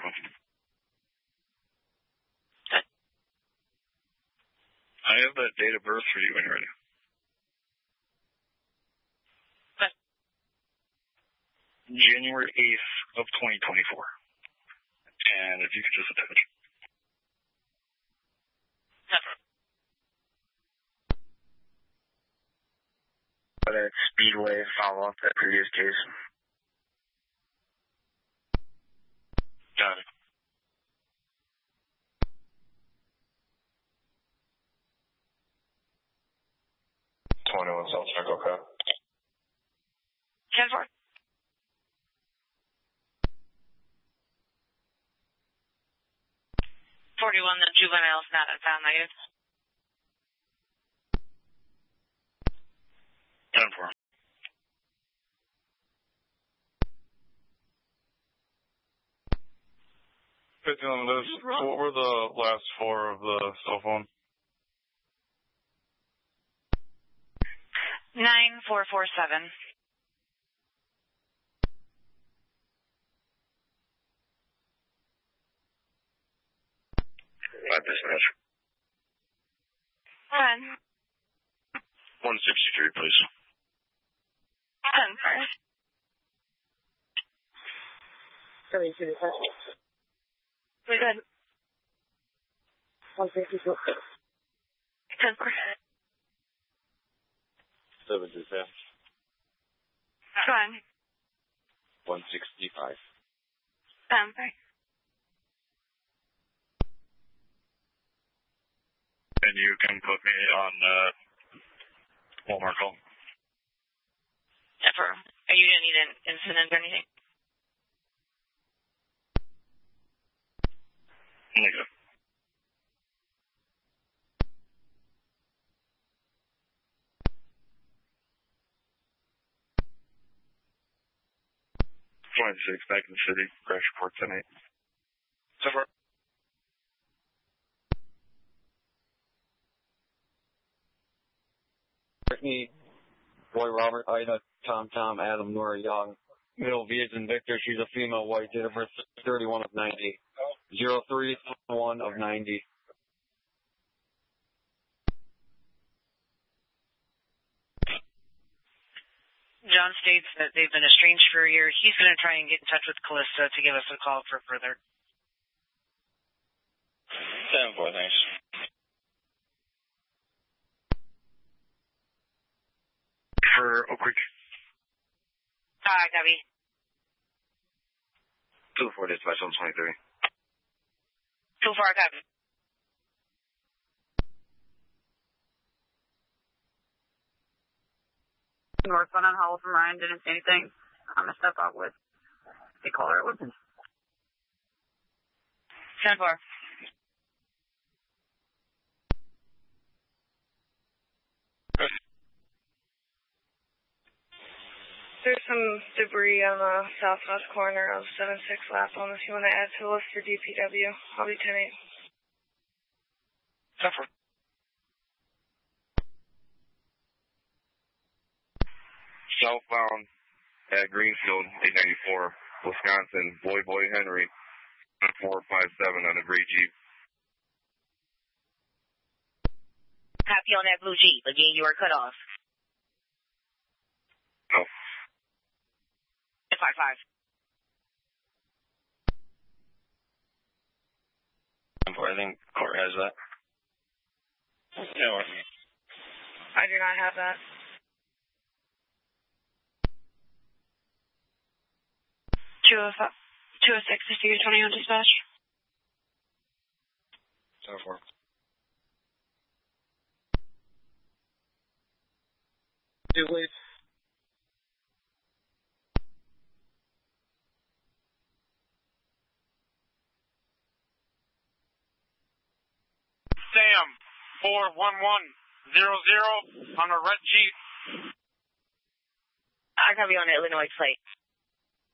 Okay. I have that date of birth for you when you're ready. Okay. January 8th of 2024. And if you could just attach. That Speedway follow-up, that previous case. Got it. South Circle, okay. 10-4. The juvenile is not found negative. 10-4. What were the last four of the cell phone? 9447. Dispatch. 163, please. 10-4. We good. 162. 10-4. 7 dispatch. Go on. 165. 10-4. And you can put me on Walmart call. 10-4. Are you going to need an incident or anything? Negative. .6 back in the city. Crash report 10-8. 10-4. Brittany, Boy Robert, Ida, Tom, Adam, Nora Young. Middle V as in Victor. She's a female, white, date of birth 31 of 90. 03/1 of 90. John states that they've been estranged for a year. He's going to try and get in touch with Callista to give us a call for further. 10-4, thanks. For Oak Creek. Copy. 2-4 dispatch on 23. 2-4, copy. Northbound on Howell from Ryan, didn't say anything. I'm going to step out with a caller at Woodson. 10-4. There's some debris on the southwest corner of 7-6 Lapham if you want to add to the list for DPW. I'll be 10-8. 10-4. Southbound at Greenfield, 894, Wisconsin, Boy Henry, 457 on a gray Jeep. Copy on that blue Jeep. Again, you are cut off. No. 5-5. I think Court has that. Yeah, I do not have that. 206 to figure 20 on dispatch. 10-4. Julie. Sam, 41100 on a red Jeep. I copy on the Illinois plate.